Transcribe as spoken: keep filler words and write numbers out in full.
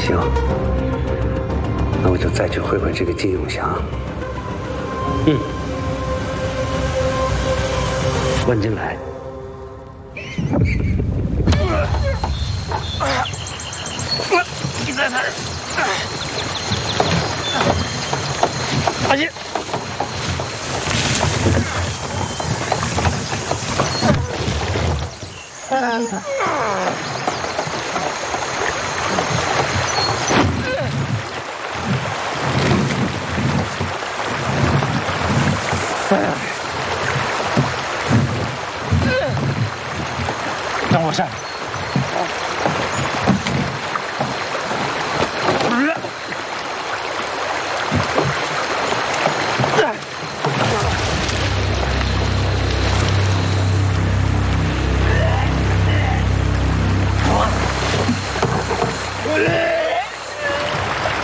行，那我就再去会会这个金永祥。嗯，万金来。 你在哪儿？阿金。 啊